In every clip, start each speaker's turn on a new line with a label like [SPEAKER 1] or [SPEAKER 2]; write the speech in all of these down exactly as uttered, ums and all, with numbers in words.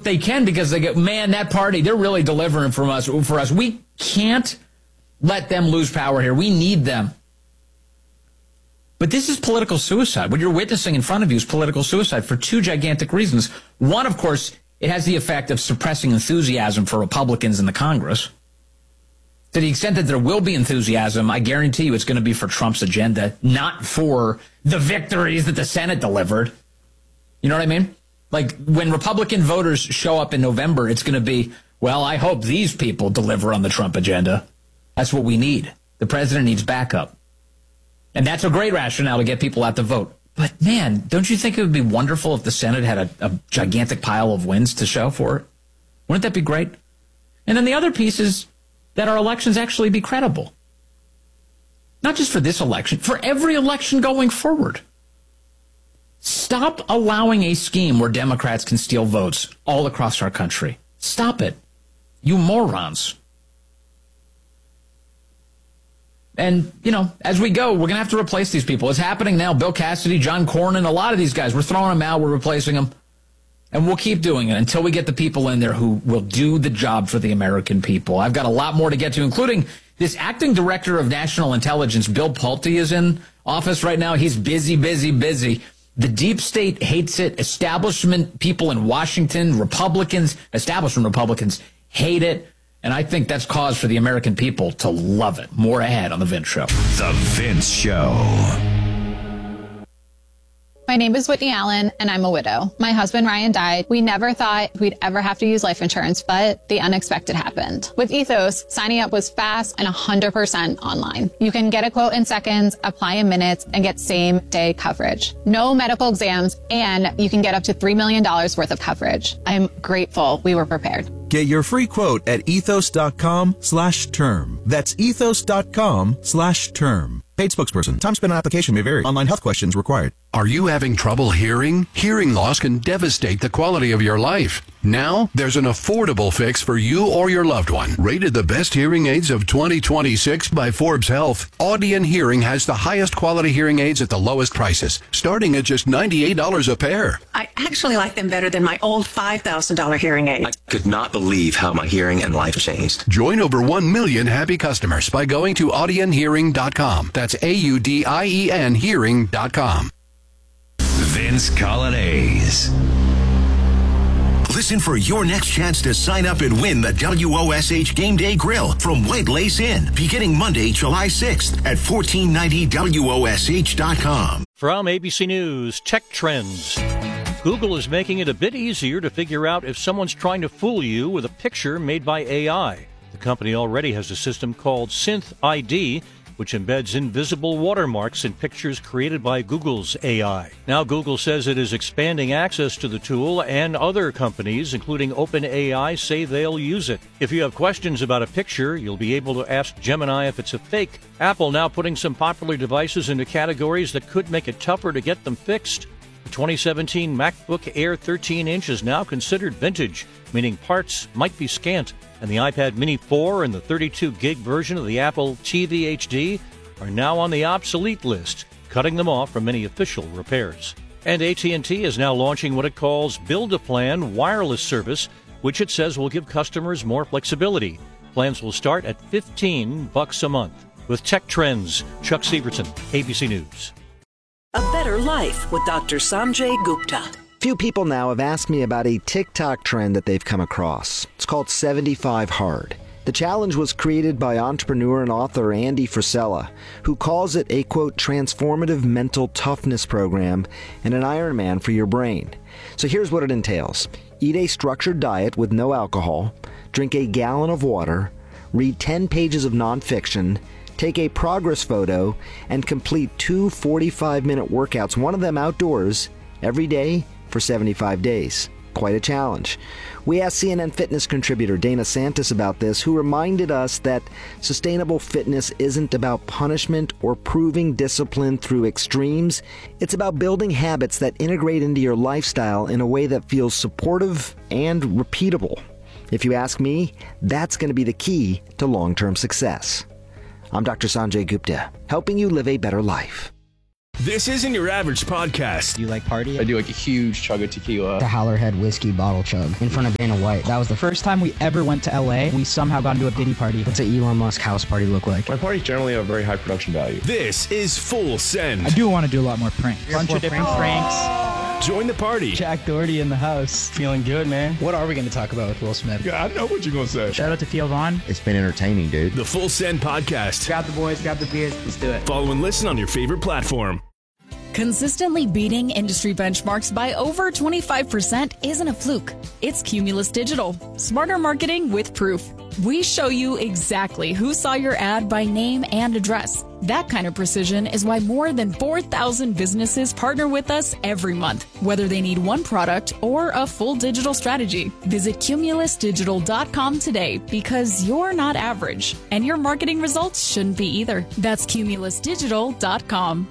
[SPEAKER 1] they can because they go, man, that party, they're really delivering from us, for us. We can't let them lose power here. We need them. But this is political suicide. What you're witnessing in front of you is political suicide for two gigantic reasons. One, of course, it has the effect of suppressing enthusiasm for Republicans in the Congress. To the extent that there will be enthusiasm, I guarantee you it's going to be for Trump's agenda, not for the victories that the Senate delivered. You know what I mean? Like, when Republican voters show up in November, it's going to be, well, I hope these people deliver on the Trump agenda. That's what we need. The president needs backup. And that's a great rationale to get people out to vote. But, man, don't you think it would be wonderful if the Senate had a, a gigantic pile of wins to show for it? Wouldn't that be great? And then the other piece is that our elections actually be credible. Not just for this election, for every election going forward. Stop allowing a scheme where Democrats can steal votes all across our country. Stop it. You morons. And, you know, as we go, we're going to have to replace these people. It's happening now. Bill Cassidy, John Cornyn, a lot of these guys, we're throwing them out, we're replacing them. And we'll keep doing it until we get the people in there who will do the job for the American people. I've got a lot more to get to, including this acting director of national intelligence, Bill Pulte, is in office right now. He's busy, busy, busy. The deep state hates it. Establishment people in Washington, Republicans, establishment Republicans hate it. And I think that's cause for the American people to love it. More ahead on The Vince Show.
[SPEAKER 2] The Vince Show.
[SPEAKER 3] My name is Whitney Allen, and I'm a widow. My husband, Ryan, died. We never thought we'd ever have to use life insurance, but the unexpected happened. With Ethos, signing up was fast and one hundred percent online. You can get a quote in seconds, apply in minutes, and get same-day coverage. No medical exams, and you can get up to three million dollars worth of coverage. I'm grateful we were prepared.
[SPEAKER 4] Get your free quote at ethos.com slash term. That's ethos.com slash term. Paid spokesperson. Time spent on application may vary. Online health questions required.
[SPEAKER 5] Are you having trouble hearing? Hearing loss can devastate the quality of your life. Now, there's an affordable fix for you or your loved one. Rated the best hearing aids of twenty twenty-six by Forbes Health, Audion Hearing has the highest quality hearing aids at the lowest prices, starting at just ninety-eight dollars a pair.
[SPEAKER 6] I actually like them better than my old five thousand dollars hearing aid.
[SPEAKER 7] I could not believe how my hearing and life changed.
[SPEAKER 5] Join over one million happy customers by going to audion hearing dot com. That's A U D I E N hearing dot com.
[SPEAKER 2] Vince Colonnese.
[SPEAKER 8] Listen for your next chance to sign up and win the W O S H Game Day Grill from White Lace Inn, beginning Monday, July sixth at fourteen ninety W O S H dot com.
[SPEAKER 9] From A B C News, Tech Trends. Google is making it a bit easier to figure out if someone's trying to fool you with a picture made by A I. The company already has a system called Synth I D, which embeds invisible watermarks in pictures created by Google's A I. Now Google says it is expanding access to the tool, and other companies, including OpenAI, say they'll use it. If you have questions about a picture, you'll be able to ask Gemini if it's a fake. Apple now putting some popular devices into categories that could make it tougher to get them fixed. The twenty seventeen MacBook Air thirteen inch is now considered vintage, meaning parts might be scant. And the iPad Mini four and the thirty-two gig version of the Apple T V H D are now on the obsolete list, cutting them off from any official repairs. And A T and T is now launching what it calls Build-A-Plan wireless service, which it says will give customers more flexibility. Plans will start at fifteen bucks a month. With Tech Trends, Chuck Severson, A B C News.
[SPEAKER 10] A Better Life with Doctor Sanjay Gupta.
[SPEAKER 11] Few people now have asked me about a TikTok trend that they've come across. It's called seventy-five hard. The challenge was created by entrepreneur and author Andy Frisella, who calls it a, quote, transformative mental toughness program and an Ironman for your brain. So here's what it entails. Eat a structured diet with no alcohol, drink a gallon of water, read ten pages of nonfiction, take a progress photo, and complete two forty-five minute workouts, one of them outdoors, every day for seventy-five days. Quite a challenge. We asked C N N Fitness contributor Dana Santis about this, who reminded us that sustainable fitness isn't about punishment or proving discipline through extremes. It's about building habits that integrate into your lifestyle in a way that feels supportive and repeatable. If you ask me, that's going to be the key to long-term success. I'm Doctor Sanjay Gupta, helping you live a better life.
[SPEAKER 12] This isn't your average podcast.
[SPEAKER 13] Do you like party?
[SPEAKER 14] I do like a huge chug of tequila.
[SPEAKER 13] The Howlerhead whiskey bottle chug in front of Dana White. That was the first time we ever went to L A. We somehow got into a Diddy party. What's an Elon Musk house party look like?
[SPEAKER 14] My parties generally have very high production value.
[SPEAKER 12] This is Full Send.
[SPEAKER 13] I do want to do a lot more pranks. A bunch of different pranks.
[SPEAKER 12] Join the party.
[SPEAKER 13] Jack Doherty in the house. Feeling good, man. What are we going to talk about with Will Smith?
[SPEAKER 12] Yeah, I know what you're going to say.
[SPEAKER 13] Shout out to Theo Vaughn.
[SPEAKER 11] It's been entertaining, dude.
[SPEAKER 12] The Full Send Podcast.
[SPEAKER 13] Grab the boys, grab the beers. Let's do it.
[SPEAKER 12] Follow and listen on your favorite platform.
[SPEAKER 15] Consistently beating industry benchmarks by over twenty-five percent isn't a fluke. It's Cumulus Digital. Smarter marketing with proof. We show you exactly who saw your ad by name and address. That kind of precision is why more than four thousand businesses partner with us every month, whether they need one product or a full digital strategy. Visit cumulus digital dot com today because you're not average, and your marketing results shouldn't be either. That's cumulus digital dot com.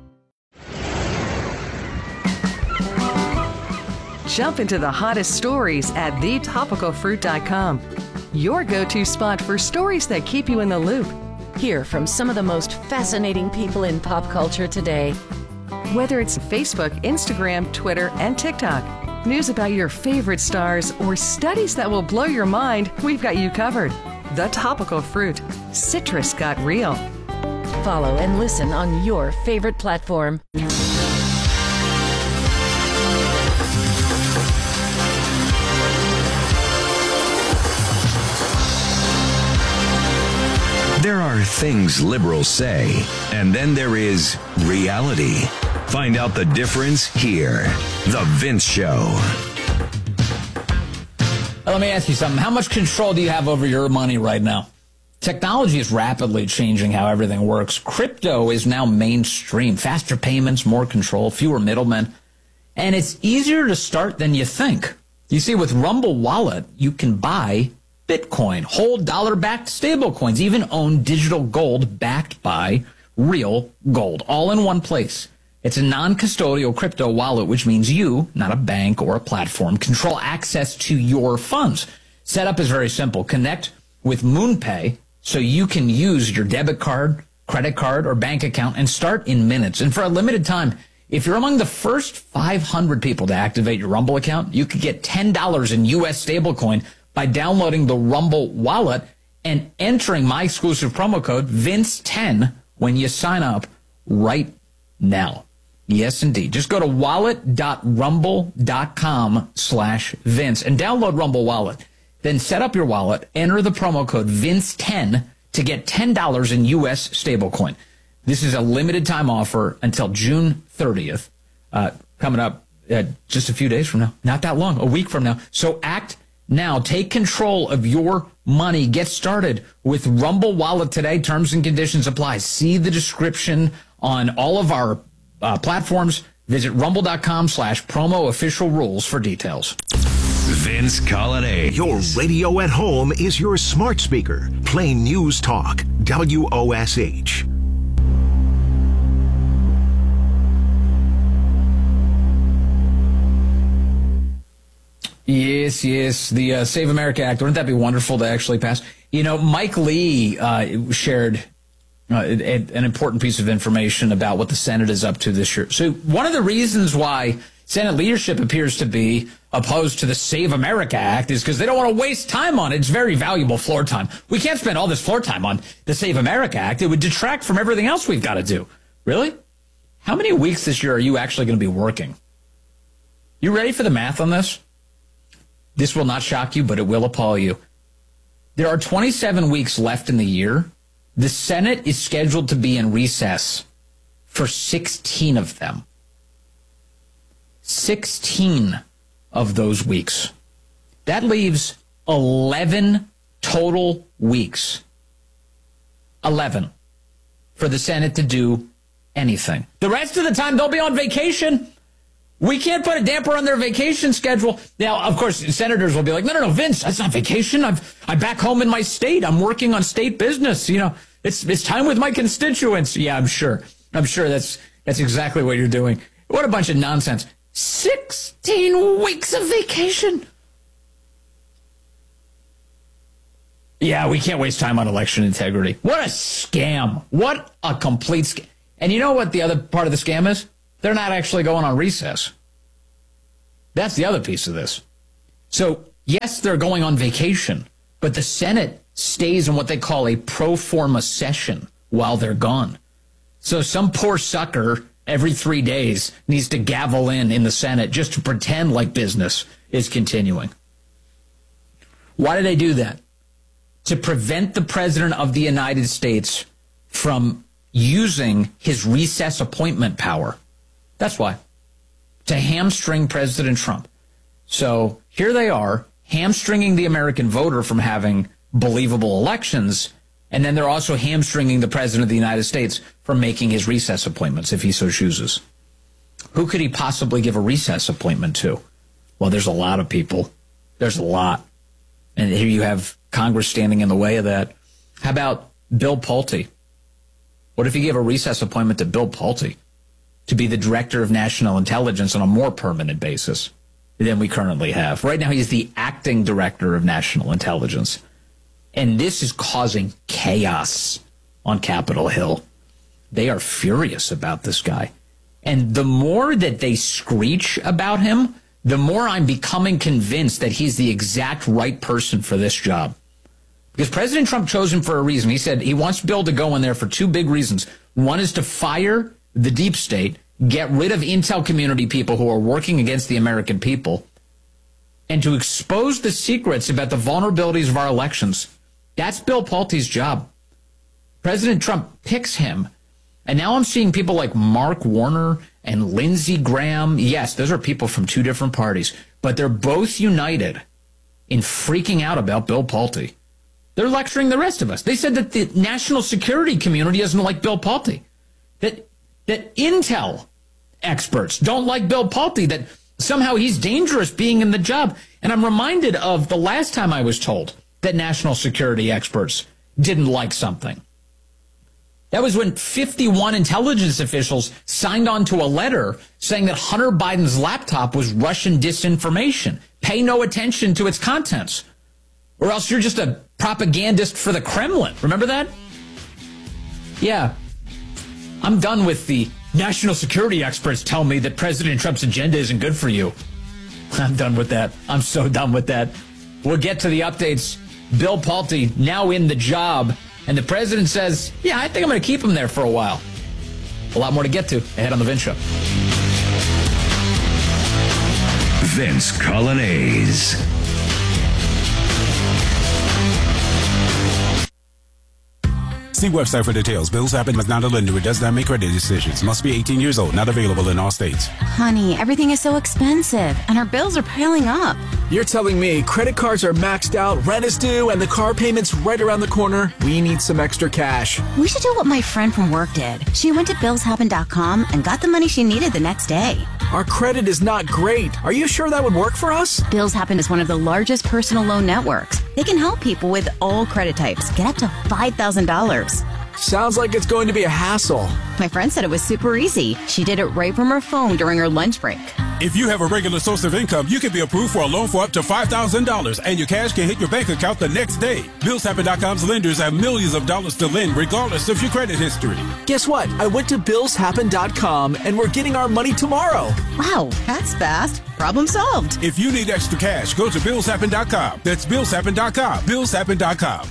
[SPEAKER 16] Jump into the hottest stories at the topical fruit dot com. Your go-to spot for stories that keep you in the loop.
[SPEAKER 17] Hear from some of the most fascinating people in pop culture today.
[SPEAKER 16] Whether it's Facebook, Instagram, Twitter, and TikTok, news about your favorite stars, or studies that will blow your mind, we've got you covered. The Topical Fruit. Citrus got real.
[SPEAKER 17] Follow and listen on your favorite platform.
[SPEAKER 2] There are things liberals say, and then there is reality. Find out the difference here. The Vince Show.
[SPEAKER 1] Let me ask you something. How much control do you have over your money right now? Technology is rapidly changing how everything works. Crypto is now mainstream. Faster payments, more control, fewer middlemen. And it's easier to start than you think. You see, with Rumble Wallet, you can buy Bitcoin, hold dollar-backed stablecoins, even own digital gold backed by real gold, all in one place. It's a non-custodial crypto wallet, which means you, not a bank or a platform, control access to your funds. Setup is very simple. Connect with MoonPay so you can use your debit card, credit card, or bank account and start in minutes. And for a limited time, if you're among the first five hundred people to activate your Rumble account, you could get ten dollars in U S stablecoin by downloading the Rumble wallet and entering my exclusive promo code Vince ten when you sign up right now. Yes, indeed. Just go to wallet.rumble.com slash Vince and download Rumble Wallet. Then set up your wallet, enter the promo code Vince ten to get ten dollars in U S stablecoin. This is a limited time offer until June thirtieth, uh, coming up uh, just a few days from now. Not that long, a week from now. So act now. Take control of your money. Get started with Rumble Wallet today. Terms and conditions apply. See the description on all of our uh, platforms. Visit rumble.com slash promo official rules for details.
[SPEAKER 2] Vince Colonnade.
[SPEAKER 8] Your radio at home is your smart speaker. Play News Talk, W O S H.
[SPEAKER 1] Yes, yes. The uh, Save America Act. Wouldn't that be wonderful to actually pass? You know, Mike Lee uh, shared uh, a, an important piece of information about what the Senate is up to this year. So one of the reasons why Senate leadership appears to be opposed to the Save America Act is because they don't want to waste time on it. It's very valuable floor time. We can't spend all this floor time on the Save America Act. It would detract from everything else we've got to do. Really? How many weeks this year are you actually going to be working? You ready for the math on this? This will not shock you, but it will appall you. There are twenty-seven weeks left in the year. The Senate is scheduled to be in recess for sixteen of them. sixteen of those weeks. That leaves eleven total weeks. eleven for the Senate to do anything. The rest of the time, they'll be on vacation. We can't put a damper on their vacation schedule. Now, of course, senators will be like, no, no, no, Vince, that's not vacation. I'm, I'm back home in my state. I'm working on state business. You know, it's, it's time with my constituents. Yeah, I'm sure. I'm sure that's, that's exactly what you're doing. What a bunch of nonsense. sixteen weeks of vacation. Yeah, we can't waste time on election integrity. What a scam. What a complete scam. And you know what the other part of the scam is? They're not actually going on recess. That's the other piece of this. So, yes, they're going on vacation, but the Senate stays in what they call a pro forma session while they're gone. So some poor sucker every three days needs to gavel in in the Senate just to pretend like business is continuing. Why do they do that? To prevent the President of the United States from using his recess appointment power. That's why. To hamstring President Trump. So here they are, hamstringing the American voter from having believable elections, and then they're also hamstringing the President of the United States from making his recess appointments if he so chooses. Who could he possibly give a recess appointment to? Well, there's a lot of people. There's a lot. And here you have Congress standing in the way of that. How about Bill Pulte? What if you gave a recess appointment to Bill Pulte to be the Director of National Intelligence on a more permanent basis than we currently have? Right now, he's the acting Director of National Intelligence. And this is causing chaos on Capitol Hill. They are furious about this guy. And the more that they screech about him, the more I'm becoming convinced that he's the exact right person for this job. Because President Trump chose him for a reason. He said he wants Bill to go in there for two big reasons. One is to fire the deep state, get rid of intel community people who are working against the American people, and to expose the secrets about the vulnerabilities of our elections. That's Bill Pulte's job. President Trump picks him. And now I'm seeing people like Mark Warner and Lindsey Graham. Yes, those are people from two different parties, but they're both united in freaking out about Bill Pulte. They're lecturing the rest of us. They said that the national security community doesn't like Bill Pulte, that that intel experts don't like Bill Pulte, that somehow he's dangerous being in the job. And I'm reminded of the last time I was told that national security experts didn't like something. That was when fifty-one intelligence officials signed on to a letter saying that Hunter Biden's laptop was Russian disinformation. Pay no attention to its contents, or else you're just a propagandist for the Kremlin. Remember that? Yeah. I'm done with the national security experts tell me that President Trump's agenda isn't good for you. I'm done with that. I'm so done with that. We'll get to the updates. Bill Pulte now in the job. And the president says, yeah, I think I'm going to keep him there for a while. A lot more to get to ahead on The Vince Show.
[SPEAKER 2] Vince Colonnese.
[SPEAKER 18] See website for details. Bills happen, but not a lender. It does not make credit decisions. Must be eighteen years old. Not available in all states.
[SPEAKER 19] Honey, everything is so expensive, and our bills are piling up.
[SPEAKER 20] You're telling me credit cards are maxed out, rent is due, and the car payment's right around the corner? We need some extra cash.
[SPEAKER 19] We should do what my friend from work did. She went to bills happen dot com and got the money she needed the next day.
[SPEAKER 20] Our credit is not great. Are you sure that would work for us?
[SPEAKER 19] Bills Happen is one of the largest personal loan networks. They can help people with all credit types get up to five thousand dollars.
[SPEAKER 20] Sounds like it's going to be a hassle.
[SPEAKER 19] My friend said it was super easy. She did it right from her phone during her lunch break.
[SPEAKER 18] If you have a regular source of income, you can be approved for a loan for up to five thousand dollars, and your cash can hit your bank account the next day. bills happen dot com's lenders have millions of dollars to lend, regardless of your credit history.
[SPEAKER 20] Guess what? I went to bills happen dot com, and we're getting our money tomorrow.
[SPEAKER 19] Wow, that's fast. Problem solved.
[SPEAKER 18] If you need extra cash, go to bills happen dot com. That's bills happen dot com. bills happen dot com.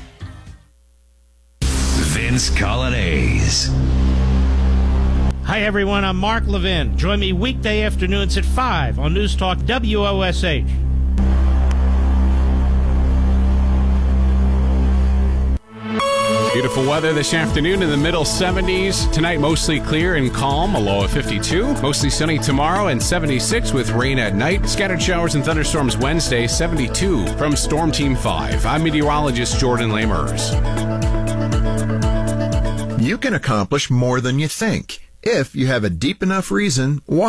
[SPEAKER 2] Vince Colonnese.
[SPEAKER 21] Hi, everyone. I'm Mark Levin. Join me weekday afternoons at five on News Talk W O S H.
[SPEAKER 22] Beautiful weather this afternoon in the middle seventies. Tonight, mostly clear and calm, a low of fifty-two. Mostly sunny tomorrow and seventy-six with rain at night. Scattered showers and thunderstorms Wednesday, seventy-two. From Storm Team five, I'm meteorologist Jordan Lamers.
[SPEAKER 23] You can accomplish more than you think if you have a deep enough reason why.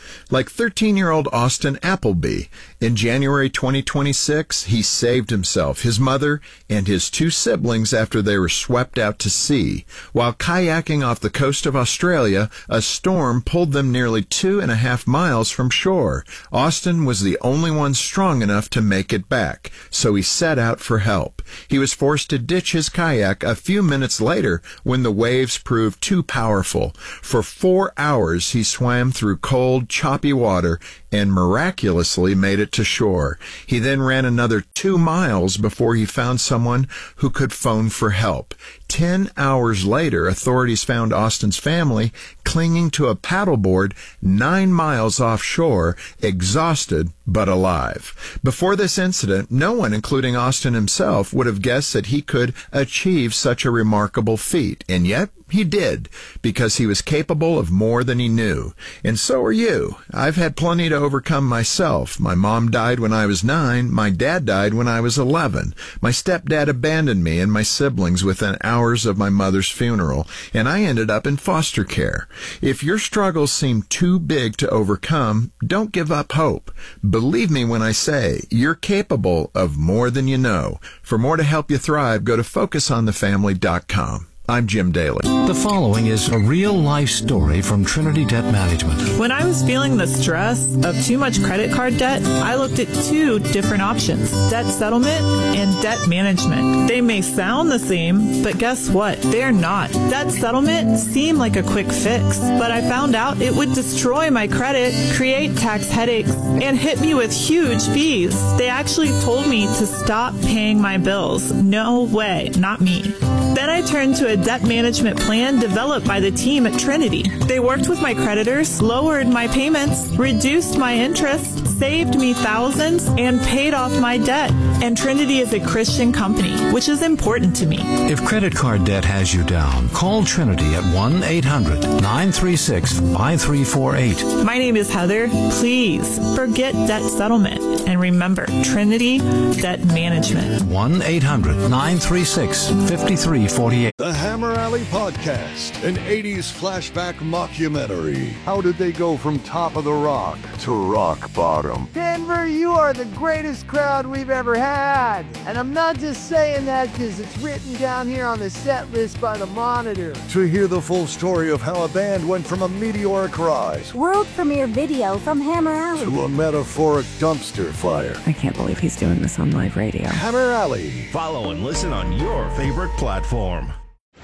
[SPEAKER 3] Like thirteen-year-old Austin Appleby. In January twenty twenty-six, he saved himself, his mother, and his two siblings after they were swept out to sea. While kayaking off the coast of Australia, a storm pulled them nearly two and a half miles from shore. Austin was the only one strong enough to make it back, so he set out for help. He was forced to ditch his kayak a few minutes later when the waves proved too powerful. For four hours, he swam through cold, choppy water and miraculously made it to shore. He then ran another two miles before he found someone who could phone for help. Ten hours later, authorities found Austin's family clinging to a paddleboard nine miles offshore, exhausted but alive. Before this incident, no one, including Austin himself, would have guessed that he could achieve such a remarkable feat. And yet, he did, because he was capable of more than he knew. And so are you. I've had plenty to overcome myself. My mom died when I was nine. My dad died when I was eleven. My stepdad abandoned me and my siblings within hours of my mother's funeral, and I ended up in foster care. If your struggles seem too big to overcome, don't give up hope. Believe me when I say you're capable of more than you know. For more to help you thrive, go to focus on the family dot com. I'm Jim Daly.
[SPEAKER 4] The following is a real-life story from Trinity Debt Management.
[SPEAKER 23] When I was feeling the stress of too much credit card debt, I looked at two different options, debt settlement and debt management. They may sound the same, but guess what? They're not. Debt settlement seemed like a quick fix, but I found out it would destroy my credit, create tax headaches, and hit me with huge fees. They actually told me to stop paying my bills. No way, not me. Then I turned to a debt management plan developed by the team at Trinity. They worked with my creditors, lowered my payments, reduced my interest, saved me thousands, and paid off my debt. And Trinity is a Christian company, which is important to me.
[SPEAKER 4] If credit card debt has you down, call Trinity at one eight hundred nine three six five three four eight.
[SPEAKER 23] My name is Heather. Please forget debt settlement and remember Trinity Debt Management.
[SPEAKER 4] one eight hundred nine three six five three four eight.
[SPEAKER 24] The Hammer Alley Podcast, an eighties flashback mockumentary. How did they go from top of the rock to rock bottom?
[SPEAKER 25] Denver, you are the greatest crowd we've ever had. And I'm not just saying that because it's written down here on the set list by the Monitor.
[SPEAKER 24] To hear the full story of how a band went from a meteoric rise,
[SPEAKER 26] world premiere video from Hammer Alley,
[SPEAKER 24] to a metaphoric dumpster fire.
[SPEAKER 27] I can't believe he's doing this on live radio.
[SPEAKER 24] Hammer Alley.
[SPEAKER 8] Follow and listen on your favorite platform.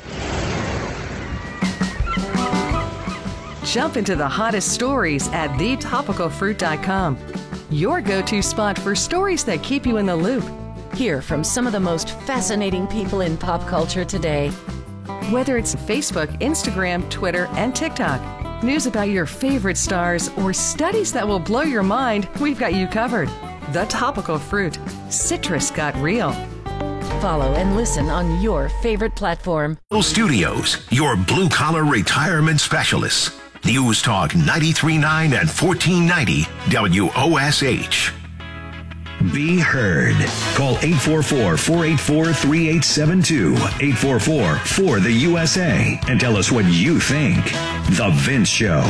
[SPEAKER 16] Jump into the hottest stories at the topical fruit dot com. Your go-to spot for stories that keep you in the loop.
[SPEAKER 17] Hear from some of the most fascinating people in pop culture today.
[SPEAKER 16] Whether it's Facebook, Instagram, Twitter, and TikTok, news about your favorite stars, or studies that will blow your mind, we've got you covered. The Topical Fruit. Citrus got real.
[SPEAKER 17] Follow and listen on your favorite platform.
[SPEAKER 8] Studios, your blue-collar retirement specialists. News Talk ninety-three point nine and fourteen ninety W O S H.
[SPEAKER 2] Be heard. Call eight four four, four eight four, three eight seven two, eight four four, four the U S A, and tell us what you think. The Vince Show.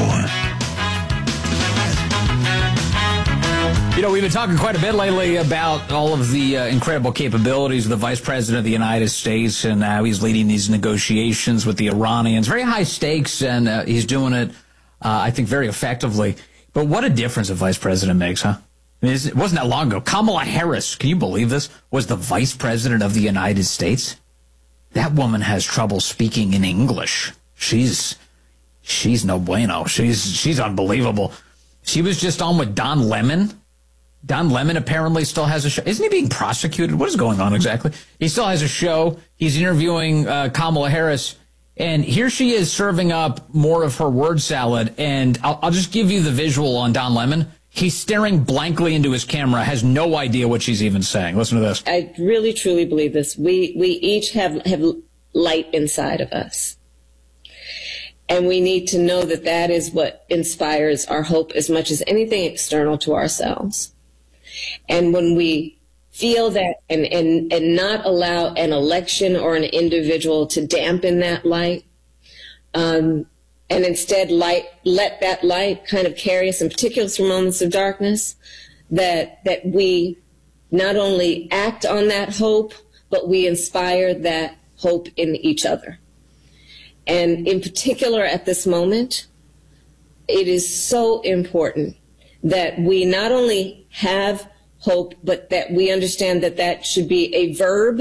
[SPEAKER 1] You know, we've been talking quite a bit lately about all of the uh, incredible capabilities of the Vice President of the United States and how he's leading these negotiations with the Iranians. Very high stakes, and uh, he's doing it, uh, I think, very effectively. But what a difference a Vice President makes, huh? I mean, it wasn't that long ago. Kamala Harris, can you believe this, was the Vice President of the United States? That woman has trouble speaking in English. She's she's no bueno. She's she's unbelievable. She was just on with Don Lemon. Don Lemon apparently still has a show. Isn't he being prosecuted? What is going on exactly? He still has a show. He's interviewing uh, Kamala Harris. And here she is serving up more of her word salad. And I'll, I'll just give you the visual on Don Lemon. He's staring blankly into his camera, has no idea what she's even saying. Listen to this.
[SPEAKER 28] I really, truly believe this. We we each have, have light inside of us. And we need to know that that is what inspires our hope as much as anything external to ourselves. And when we feel that and, and, and not allow an election or an individual to dampen that light, um, and instead light, let that light kind of carry us, in particular through moments of darkness, that that we not only act on that hope, but we inspire that hope in each other. And in particular at this moment, it is so important that we not only have hope, but that we understand that that should be a verb.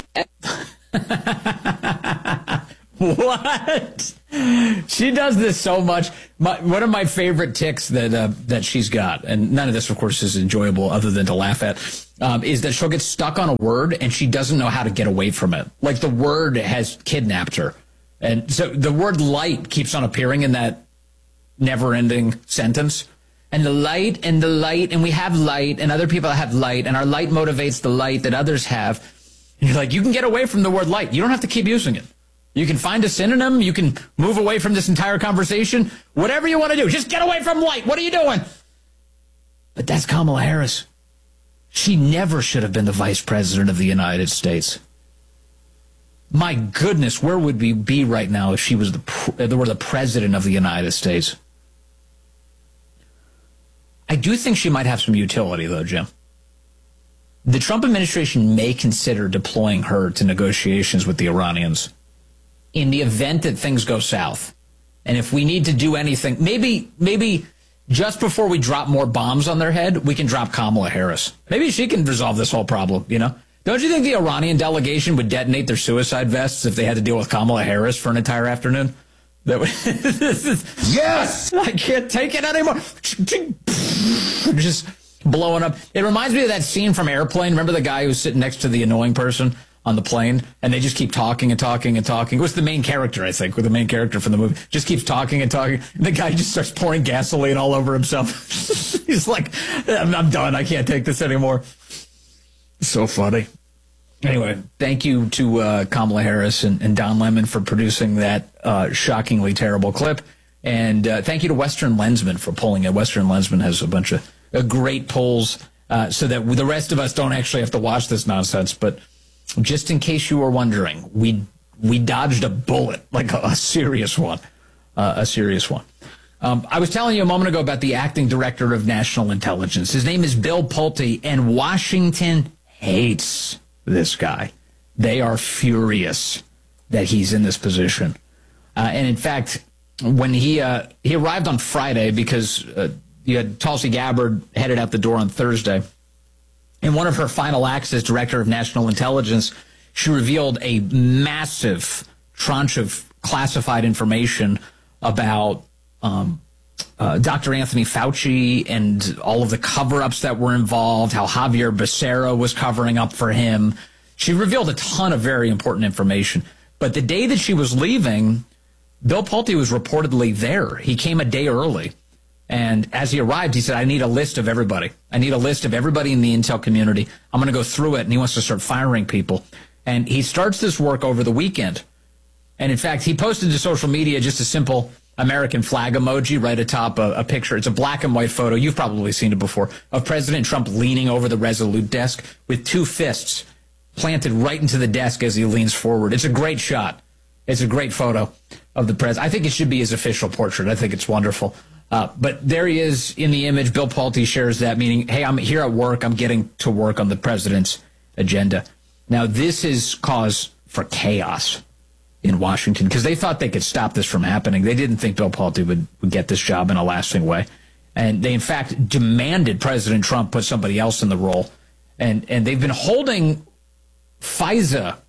[SPEAKER 1] What? She does this so much. My, one of my favorite tics that uh, that she's got, and none of this, of course, is enjoyable other than to laugh at, um, is that she'll get stuck on a word and she doesn't know how to get away from it. Like the word has kidnapped her. And so the word light keeps on appearing in that never-ending sentence. And the light and the light, and we have light, and other people have light, and our light motivates the light that others have. And you're like, you can get away from the word light. You don't have to keep using it. You can find a synonym. You can move away from this entire conversation. Whatever you want to do. Just get away from light. What are you doing? But that's Kamala Harris. She never should have been the vice president of the United States. My goodness, where would we be right now if she was the, were the president of the United States? I do think she might have some utility, though, Jim. The Trump administration may consider deploying her to negotiations with the Iranians in the event that things go south. And if we need to do anything, maybe maybe just before we drop more bombs on their head, we can drop Kamala Harris. Maybe she can resolve this whole problem, you know? Don't you think the Iranian delegation would detonate their suicide vests if they had to deal with Kamala Harris for an entire afternoon? That would, this is, yes! I can't take it anymore. Just blowing up. It reminds me of that scene from Airplane. Remember the guy who was sitting next to the annoying person on the plane, and they just keep talking and talking and talking. It was the main character, I think, with the main character from the movie. Just keeps talking and talking. And the guy just starts pouring gasoline all over himself. He's like, I'm, I'm done. I can't take this anymore. So funny. Anyway, thank you to uh, Kamala Harris and, and Don Lemon for producing that uh, shockingly terrible clip. And uh, thank you to Western Lensman for pulling it. Western Lensman has a bunch of uh, great polls uh, so that the rest of us don't actually have to watch this nonsense. But just in case you were wondering, we we dodged a bullet, like a, a serious one, uh, a serious one. Um, I was telling you a moment ago about the acting director of national intelligence. His name is Bill Pulte, and Washington hates this guy. They are furious that he's in this position. Uh, and in fact, when he uh, he arrived on Friday, because uh, you had Tulsi Gabbard headed out the door on Thursday, in one of her final acts as director of national intelligence, she revealed a massive tranche of classified information about um, uh, Doctor Anthony Fauci and all of the cover-ups that were involved, how Javier Becerra was covering up for him. She revealed a ton of very important information. But the day that she was leaving, Bill Pulte was reportedly there. He came a day early. And as he arrived, he said, I need a list of everybody. I need a list of everybody in the intel community. I'm going to go through it. And he wants to start firing people. And he starts this work over the weekend. And in fact, he posted to social media just a simple American flag emoji right atop a, a picture. It's a black and white photo. You've probably seen it before, of President Trump leaning over the Resolute desk with two fists planted right into the desk as he leans forward. It's a great shot. It's a great photo of the president. I think it should be his official portrait. I think it's wonderful. Uh, but there he is in the image. Bill Pulte shares that, meaning, hey, I'm here at work. I'm getting to work on the president's agenda. Now, this is cause for chaos in Washington because they thought they could stop this from happening. They didn't think Bill Pulte would, would get this job in a lasting way. And they, in fact, demanded President Trump put somebody else in the role. And, and they've been holding FISA,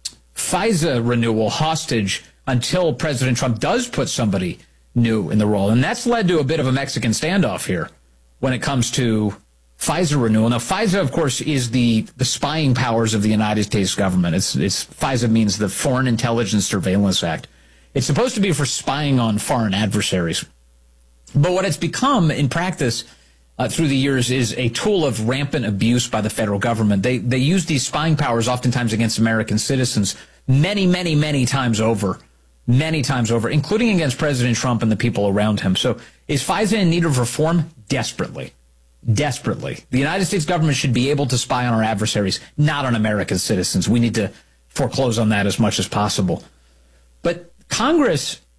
[SPEAKER 1] FISA renewal hostage until President Trump does put somebody new in the role. And that's led to a bit of a Mexican standoff here when it comes to FISA renewal. Now, FISA, of course, is the, the spying powers of the United States government. It's, it's FISA means the Foreign Intelligence Surveillance Act. It's supposed to be for spying on foreign adversaries. But what it's become in practice uh, through the years is a tool of rampant abuse by the federal government. They, they use these spying powers oftentimes against American citizens many, many, many times over. Many times over, including against President Trump and the people around him. So is FISA in need of reform? Desperately. Desperately. The United States government should be able to spy on our adversaries, not on American citizens. We need to foreclose on that as much as possible. But Congress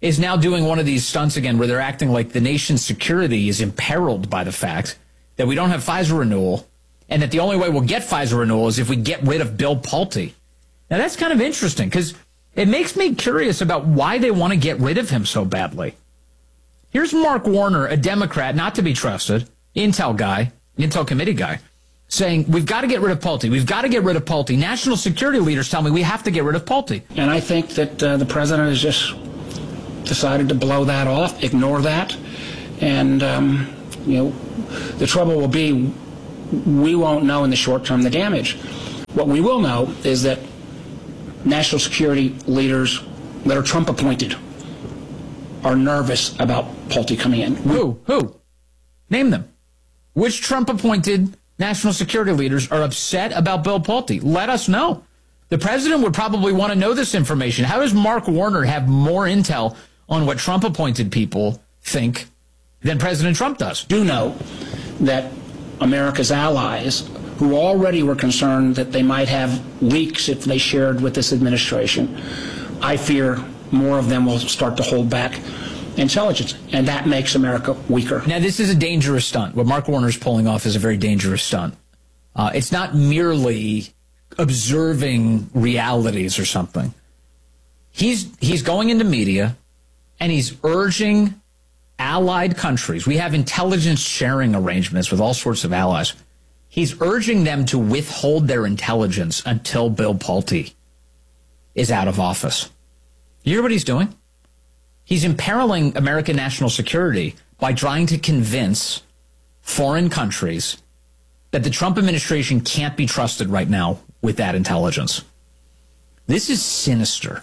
[SPEAKER 1] is now doing one of these stunts again where they're acting like the nation's security is imperiled by the fact that we don't have FISA renewal and that the only way we'll get FISA renewal is if we get rid of Bill Pulte. Now, that's kind of interesting because it makes me curious about why they want to get rid of him so badly. Here's Mark Warner, a Democrat, not to be trusted, Intel guy, Intel committee guy, saying, we've got to get rid of Pulte. We've got to get rid of Pulte. National security leaders tell me we have to get rid of Pulte.
[SPEAKER 5] And I think that uh, the president has just decided to blow that off, ignore that. And, um, you know, the trouble will be we won't know in the short term the damage. What we will know is that national security leaders that are Trump appointed are nervous about Pulte coming in.
[SPEAKER 1] Who? Who? Name them. Which Trump appointed national security leaders are upset about Bill Pulte? Let us know. The president would probably want to know this information. How does Mark Warner have more intel on what Trump appointed people think than President Trump does?
[SPEAKER 5] Do know that America's allies, who already were concerned that they might have leaks if they shared with this administration, I fear more of them will start to hold back intelligence, and that makes America weaker.
[SPEAKER 1] Now, this is a dangerous stunt. What Mark Warner is pulling off is a very dangerous stunt. Uh, it's not merely observing realities or something. He's he's going into media, and he's urging allied countries. We have intelligence sharing arrangements with all sorts of allies. He's urging them to withhold their intelligence until Bill Pulte is out of office. You hear what he's doing? He's imperiling American national security by trying to convince foreign countries that the Trump administration can't be trusted right now with that intelligence. This is sinister.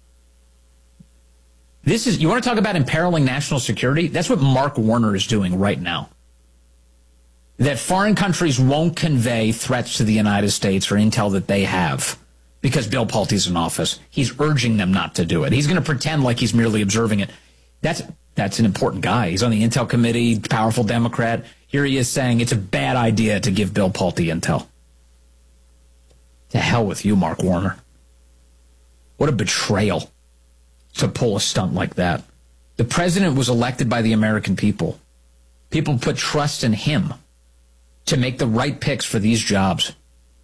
[SPEAKER 1] This is, you want to talk about imperiling national security? That's what Mark Warner is doing right now. That foreign countries won't convey threats to the United States or intel that they have because Bill Pulte's in office. He's urging them not to do it. He's going to pretend like he's merely observing it. That's that's an important guy. He's on the Intel Committee, powerful Democrat. Here he is saying it's a bad idea to give Bill Pulte intel. To hell with you, Mark Warner. What a betrayal to pull a stunt like that. The president was elected by the American people. People put trust in him to make the right picks for these jobs.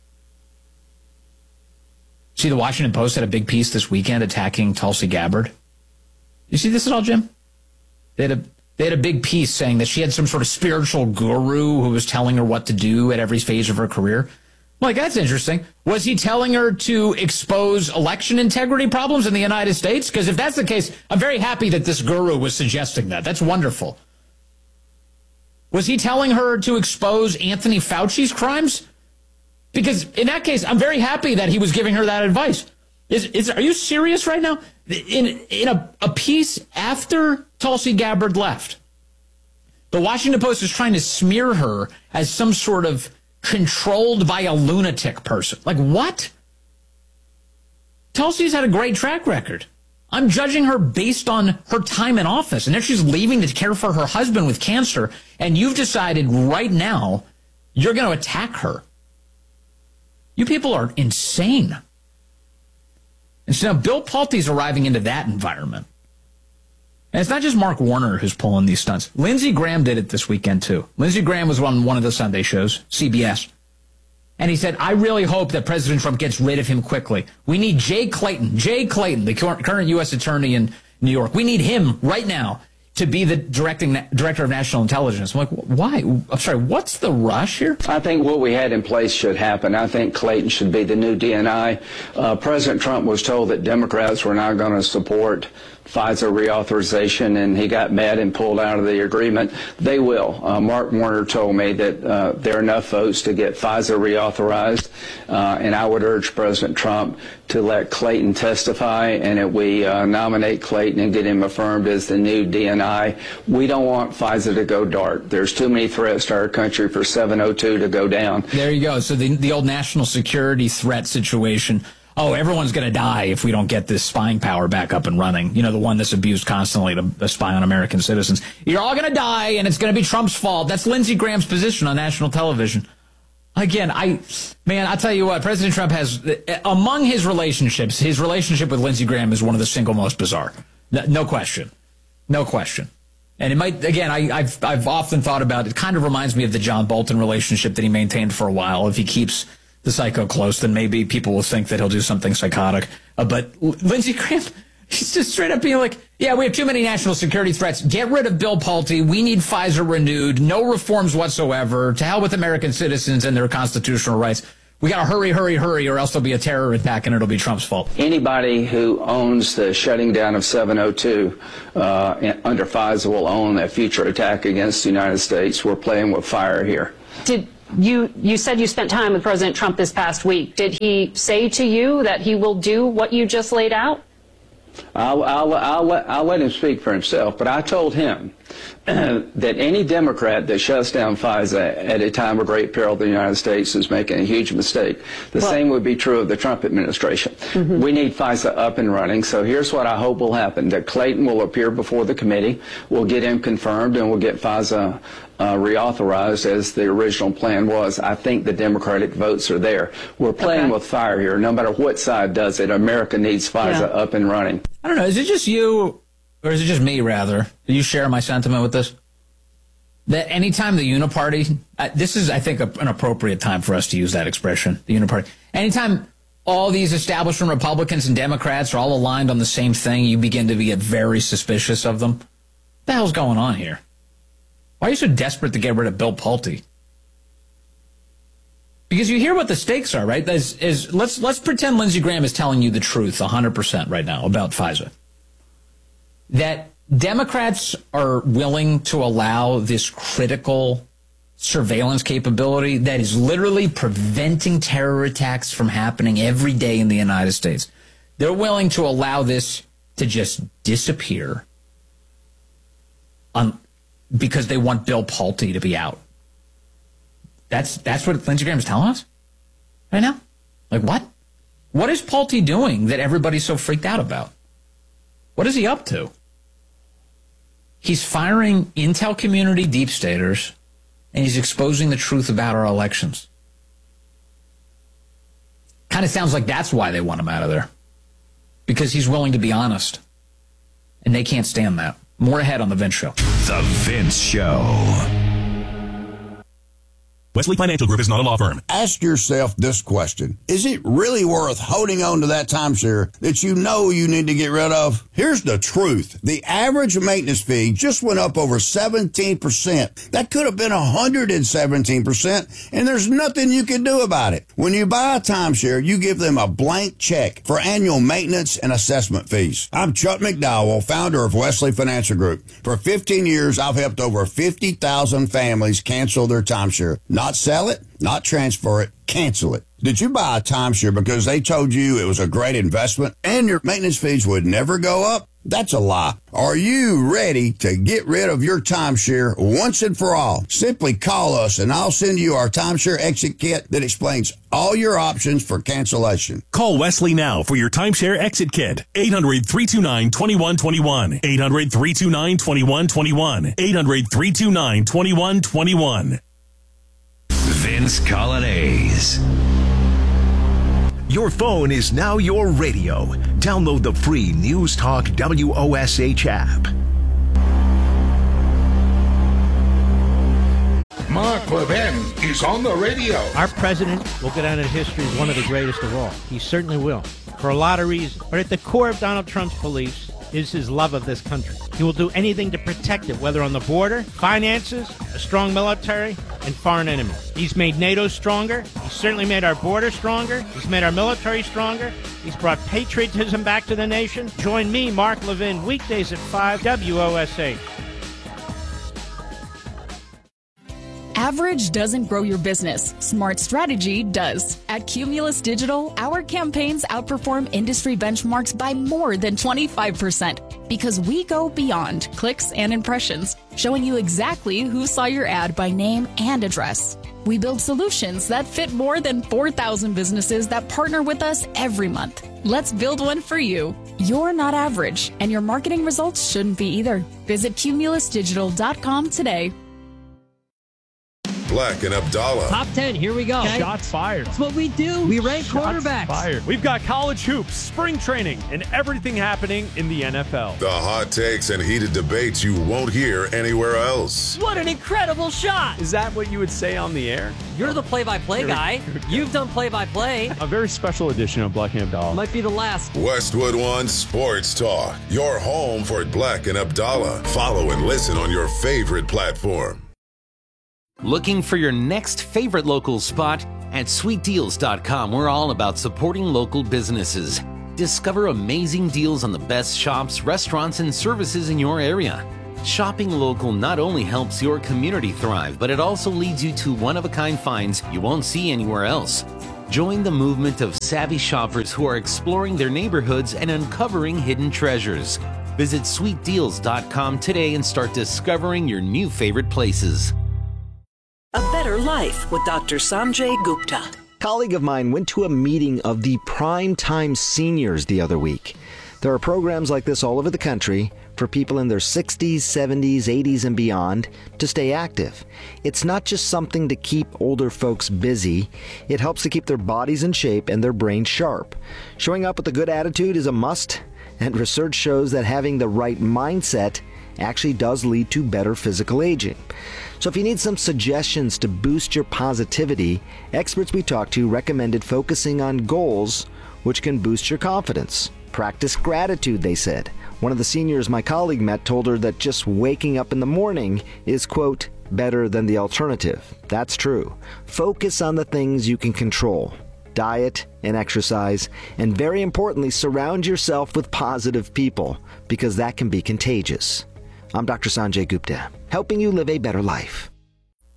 [SPEAKER 1] See, the Washington Post had a big piece this weekend attacking Tulsi Gabbard. You see this at all, Jim? They had a they had a big piece saying that she had some sort of spiritual guru who was telling her what to do at every phase of her career. Like, that's interesting. Was he telling her to expose election integrity problems in the United States? Because if that's the case, I'm very happy that this guru was suggesting that. That's wonderful. Was he telling her to expose Anthony Fauci's crimes? Because in that case, I'm very happy that he was giving her that advice. Is, is are you serious right now? In in a, a piece after Tulsi Gabbard left, the Washington Post is trying to smear her as some sort of controlled by a lunatic person. Like, what? Tulsi's had a great track record. I'm judging her based on her time in office. And if she's leaving to care for her husband with cancer, and you've decided right now you're going to attack her. You people are insane. And so now Bill Pulte's arriving into that environment. And it's not just Mark Warner who's pulling these stunts. Lindsey Graham did it this weekend, too. Lindsey Graham was on one of the Sunday shows, C B S. And he said, I really hope that President Trump gets rid of him quickly. We need Jay Clayton, Jay Clayton, the current U S attorney in New York. We need him right now to be the directing director of national intelligence. I'm like, why? I'm sorry, what's the rush here?
[SPEAKER 6] I think what we had in place should happen. I think Clayton should be the new D N I. Uh, President Trump was told that Democrats were not going to support FISA reauthorization, and he got mad and pulled out of the agreement. They will. Uh, Mark Warner told me that uh, there are enough votes to get FISA reauthorized, uh, and I would urge President Trump to let Clayton testify, and that we uh, nominate Clayton and get him affirmed as the new D N I. We don't want FISA to go dark. There's too many threats to our country for seven oh two to go down.
[SPEAKER 1] There you go. So the, the old national security threat situation. Oh, everyone's going to die if we don't get this spying power back up and running. You know, the one that's abused constantly to, to spy on American citizens. You're all going to die, and it's going to be Trump's fault. That's Lindsey Graham's position on national television. Again, I, man, I'll tell you what, President Trump has, among his relationships, his relationship with Lindsey Graham is one of the single most bizarre. No, no question. No question. And it might, again, I, I've I've often thought about it. It kind of reminds me of the John Bolton relationship that he maintained for a while. If he keeps the psycho close, then maybe people will think that he'll do something psychotic. Uh, but Lindsey Graham, he's just straight up being like, yeah, we have too many national security threats. Get rid of Bill Pulte. We need FISA renewed. No reforms whatsoever. To hell with American citizens and their constitutional rights. We got to hurry, hurry, hurry, or else there'll be a terror attack and it'll be Trump's fault.
[SPEAKER 6] Anybody who owns the shutting down of seven oh two uh, under FISA will own a future attack against the United States. We're playing with fire here.
[SPEAKER 7] Did you, you said you spent time with President Trump this past week. Did he say to you that he will do what you just laid out?
[SPEAKER 6] I'll, I'll, I'll, let, I'll let him speak for himself, but I told him uh, that any Democrat that shuts down FISA at a time of great peril to the United States is making a huge mistake. The well, same would be true of the Trump administration. Mm-hmm. We need FISA up and running, so here's what I hope will happen, that Clayton will appear before the committee, we'll get him confirmed, and we'll get FISA Uh, reauthorized as the original plan was. I think the Democratic votes are there. We're playing okay. with fire here. No matter what side does it, America needs FISA yeah. up and running.
[SPEAKER 1] I don't know. Is it just you, or is it just me, rather? Do you share my sentiment with this? That anytime the uniparty, uh, this is, I think, a, an appropriate time for us to use that expression, the uniparty. Anytime all these establishment Republicans and Democrats are all aligned on the same thing, you begin to get very suspicious of them. What the hell's going on here? Why are you so desperate to get rid of Bill Pulte? Because you hear what the stakes are, right? Is, is, let's, let's pretend Lindsey Graham is telling you the truth one hundred percent right now about FISA. That Democrats are willing to allow this critical surveillance capability that is literally preventing terror attacks from happening every day in the United States. They're willing to allow this to just disappear on... because they want Bill Pulte to be out. That's that's what Lindsey Graham is telling us right now? Like, what? What is Pulte doing that everybody's so freaked out about? What is he up to? He's firing intel community deep staters, and he's exposing the truth about our elections. Kind of sounds like that's why they want him out of there. Because he's willing to be honest. And they can't stand that. More ahead on The Vince Show.
[SPEAKER 2] The Vince Show.
[SPEAKER 9] Wesley Financial Group is not a law firm.
[SPEAKER 10] Ask yourself this question. Is it really worth holding on to that timeshare that you know you need to get rid of? Here's the truth. The average maintenance fee just went up over seventeen percent. That could have been one hundred seventeen percent, and there's nothing you can do about it. When you buy a timeshare, you give them a blank check for annual maintenance and assessment fees. I'm Chuck McDowell, founder of Wesley Financial Group. For fifteen years, I've helped over fifty thousand families cancel their timeshare. Not sell it, not transfer it, cancel it. Did you buy a timeshare because they told you it was a great investment and your maintenance fees would never go up? That's a lie. Are you ready to get rid of your timeshare once and for all? Simply call us and I'll send you our timeshare exit kit that explains all your options for cancellation.
[SPEAKER 9] Call Wesley now for your timeshare exit kit. eight hundred, three two nine, two one two one. eight hundred, three two nine, two one two one. eight hundred, three two nine, two one two one.
[SPEAKER 2] Vince Colonnese.
[SPEAKER 11] Your phone is now your radio. Download the free News Talk W O S H app.
[SPEAKER 12] Mark Levin is on the radio.
[SPEAKER 21] Our president will go down in history as one of the greatest of all. He certainly will, for a lot of reasons. But at the core of Donald Trump's beliefs is his love of this country. He will do anything to protect it, whether on the border, finances, a strong military, and foreign enemies. He's made NATO stronger. He's certainly made our border stronger. He's made our military stronger. He's brought patriotism back to the nation. Join me, Mark Levin, weekdays at five, W O S H.
[SPEAKER 13] Average doesn't grow your business. Smart strategy does. At Cumulus Digital, our campaigns outperform industry benchmarks by more than twenty-five percent because we go beyond clicks and impressions, showing you exactly who saw your ad by name and address. We build solutions that fit more than four thousand businesses that partner with us every month. Let's build one for you. You're not average, and your marketing results shouldn't be either. Visit cumulus digital dot com today.
[SPEAKER 3] Black and Abdallah.
[SPEAKER 14] Top ten, here we go.
[SPEAKER 15] Okay. Shots fired.
[SPEAKER 14] That's what we do. We rank
[SPEAKER 15] Shots
[SPEAKER 14] quarterbacks.
[SPEAKER 15] Fired. We've got college hoops, spring training, and everything happening in the N F L.
[SPEAKER 3] The hot takes and heated debates you won't hear anywhere else.
[SPEAKER 14] What an incredible shot.
[SPEAKER 15] Is that what you would say on the air?
[SPEAKER 14] You're the play-by-play guy. You've done play-by-play.
[SPEAKER 15] A very special edition of Black and Abdallah.
[SPEAKER 14] Might be the last.
[SPEAKER 3] Westwood One Sports Talk. Your home for Black and Abdallah. Follow and listen on your favorite platform.
[SPEAKER 18] Looking for your next favorite local spot? At sweet deals dot com, we're all about supporting local businesses. Discover amazing deals on the best shops, restaurants, and services in your area. Shopping local not only helps your community thrive, but it also leads you to one-of-a-kind finds you won't see anywhere else. Join the movement of savvy shoppers who are exploring their neighborhoods and uncovering hidden treasures. Visit sweet deals dot com today and start discovering your new favorite places.
[SPEAKER 19] A Better Life with Doctor Sanjay Gupta.
[SPEAKER 20] A colleague of mine went to a meeting of the Prime Time Seniors the other week. There are programs like this all over the country for people in their sixties, seventies, eighties, and beyond to stay active. It's not just something to keep older folks busy. It helps to keep their bodies in shape and their brains sharp. Showing up with a good attitude is a must, and research shows that having the right mindset actually does lead to better physical aging. So if you need some suggestions to boost your positivity, experts we talked to recommended focusing on goals which can boost your confidence. Practice gratitude, they said. One of the seniors my colleague met told her that just waking up in the morning is, quote, better than the alternative. That's true. Focus on the things you can control. Diet and exercise, and very importantly, surround yourself with positive people, because that can be contagious. I'm Doctor Sanjay Gupta, helping you live a better life.